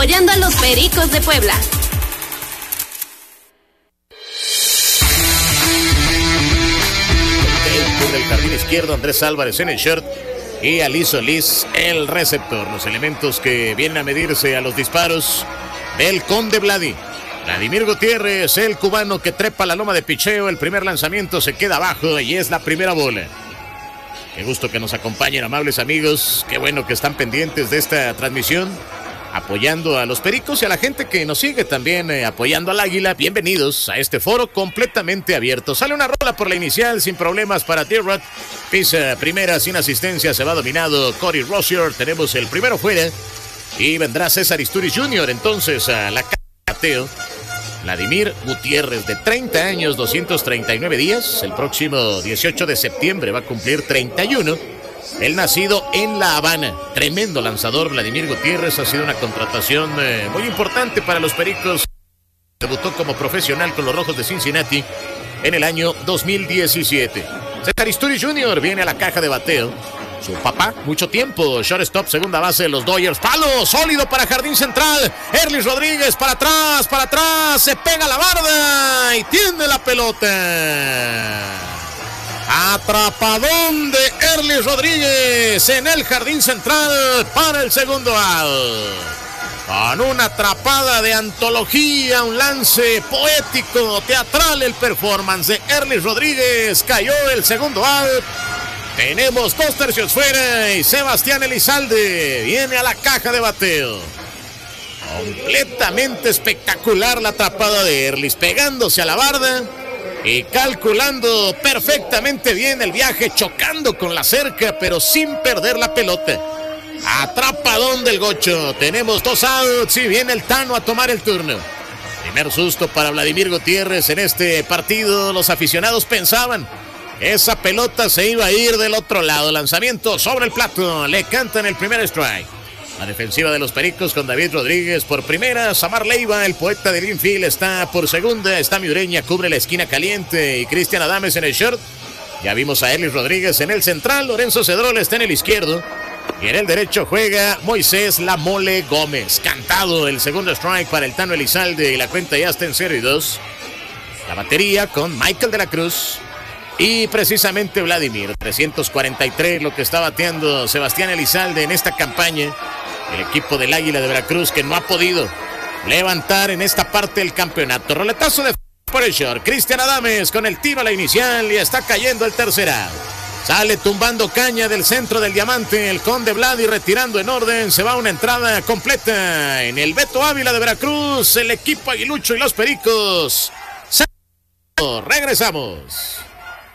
Apoyando a los Pericos de Puebla. El jardín izquierdo, Andrés Álvarez en el short y Aliso Liz el receptor. Los elementos que vienen a medirse a los disparos del Conde Vladi. Vladimir Gutiérrez, el cubano que trepa la loma de picheo. El primer lanzamiento se queda abajo y es la primera bola. Qué gusto que nos acompañen, amables amigos. Qué bueno que están pendientes de esta transmisión, apoyando a los Pericos y a la gente que nos sigue también apoyando al Águila. Bienvenidos a este foro completamente abierto. Sale una rola por la inicial sin problemas para D-Rod. Pisa primera sin asistencia, se va dominado Cody Rozier. Tenemos el primero fuera y vendrá César Isturiz Jr. entonces a la cateo. Vladimir Gutiérrez, de 30 años, 239 días. El próximo 18 de septiembre va a cumplir 31. Él nacido en La Habana. Tremendo lanzador, Vladimir Gutiérrez. Ha sido una contratación muy importante para los Pericos. Debutó como profesional con los Rojos de Cincinnati en el año 2017. César Isturiz Jr. viene a la caja de bateo. Su papá, mucho tiempo, shortstop, segunda base de los Dodgers. Palo sólido para jardín central. Erlis Rodríguez para atrás. Se pega la barda y tiene la pelota. Atrapadón de Erlis Rodríguez en el jardín central para el segundo out. Con una atrapada de antología, un lance poético, teatral el performance de Erlis Rodríguez. Cayó el segundo out. Tenemos 2 tercios fuera y Sebastián Elizalde viene a la caja de bateo. Completamente espectacular la atrapada de Erlis, pegándose a la barda y calculando perfectamente bien el viaje, chocando con la cerca, pero sin perder la pelota. Atrapadón del Gocho. Tenemos 2 outs y viene el Tano a tomar el turno. Primer susto para Vladimir Gutiérrez en este partido. Los aficionados pensaban esa pelota se iba a ir del otro lado. Lanzamiento sobre el plato. Le cantan el primer strike. La defensiva de los Pericos con David Rodríguez por primera. Samar Leiva, el poeta del infield, está por segunda. Está Miureña, cubre la esquina caliente. Y Cristian Adames en el short. Ya vimos a Erlis Rodríguez en el central. Lorenzo Cedrol está en el izquierdo. Y en el derecho juega Moisés La Mole Gómez. Cantado el segundo strike para el Tano Elizalde. Y la cuenta ya está en 0-2. La batería con Michael de la Cruz. Y precisamente Vladimir, 343 lo que está bateando Sebastián Elizalde en esta campaña. El equipo del Águila de Veracruz que no ha podido levantar en esta parte del campeonato. Roletazo de por el short. Cristian Adames con el tiro a la inicial y está cayendo el tercer out. Sale tumbando caña del centro del diamante el Conde Vladi, retirando en orden. Se va una entrada completa en el Beto Ávila de Veracruz. El equipo aguilucho y los Pericos. Regresamos.